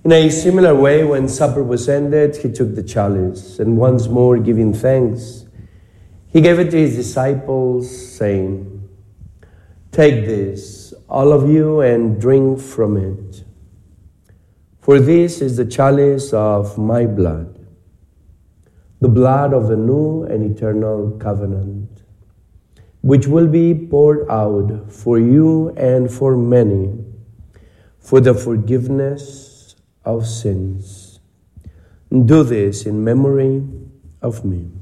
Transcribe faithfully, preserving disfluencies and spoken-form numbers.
In a similar way, when supper was ended, he took the chalice, and once more giving thanks, he gave it to his disciples, saying, "Take this, all of you, and drink from it. For this is the chalice of my blood, the blood of the new and eternal covenant, which will be poured out for you and for many for the forgiveness of sins. Do this in memory of me."